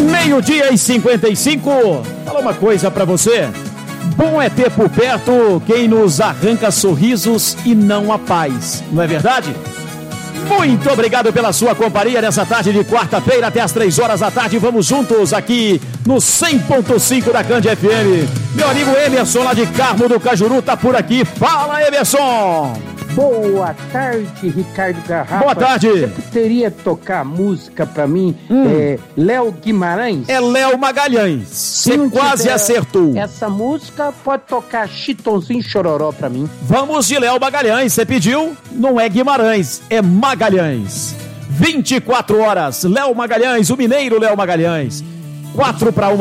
12:55. Fala uma coisa pra você. Bom é ter por perto quem nos arranca sorrisos e não a paz. Não é verdade? Muito obrigado pela sua companhia nessa tarde de quarta-feira até as 3 horas da tarde. Vamos juntos aqui no 100.5 da Cand FM. Meu amigo Emerson lá de Carmo do Cajuru tá por aqui. Fala, Emerson! Boa tarde, Ricardo Garrafa. Boa tarde. Você poderia tocar música pra mim? Léo Guimarães? É Léo Magalhães. Você quase acertou. Essa música pode tocar Chitãozinho Chororó pra mim. Vamos de Léo Magalhães. Você pediu? Não é Guimarães, é Magalhães. 24 horas. Léo Magalhães, o mineiro Léo Magalhães. 4 para 1